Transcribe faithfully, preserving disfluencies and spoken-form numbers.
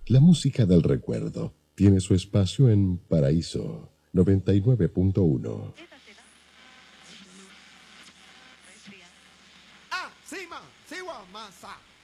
La música del recuerdo tiene su espacio en Paraíso noventa y nueve punto uno. Ah, sí, ma, sí, wa, ma, sa.